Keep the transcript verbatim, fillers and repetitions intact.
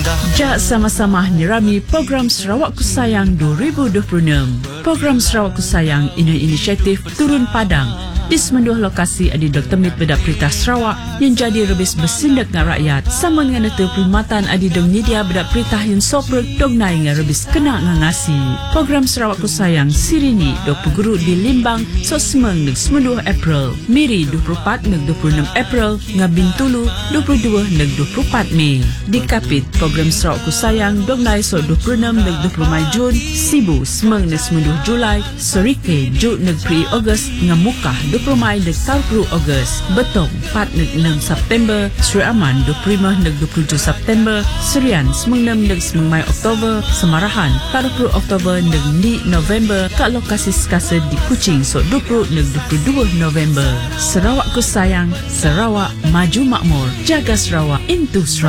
Jak sama-sama nyerami program Sarawak Ku Sayang dua ribu dua puluh enam. Program Sarawak Ku Sayang ini inisiatif Turun Padang di semenduh lokasi adi Doktor Mit Bedak Perintah Sarawak yang jadi rebis bersindak dengan rakyat sama dengan itu perkhidmatan adi dong media bedak perintah yang sopro dong naik dengan rebis kena ngangasi. Program Sarawak Ku Sayang sirini dok peguru di Limbang so semeng neg semenduh April, Miri dua puluh empat neg dua puluh enam April, ngabin Tulu dua puluh dua neg dua puluh empat Mei. Di Kapit program Sarawak Ku Sayang dong naik so dua puluh enam neg dua puluh Mei Jun, Sibu semeng neg semenduh Julai, Sorike Jun neg pri Ogos ngamukah dua puluh Mei neg Taupru Ogos, Betong empat neg enam September, Sri Aman dua puluh lima neg dua puluh tujuh September, Serian semeng enam neg semeng Mei Oktober, Semarahan empat puluh Oktober neg di November, kat lokasi sekasa di Kuching so dua puluh neg dua puluh dua November. Sarawak Ku Sayang, Sarawak maju makmur, jaga Sarawak into Sarawak.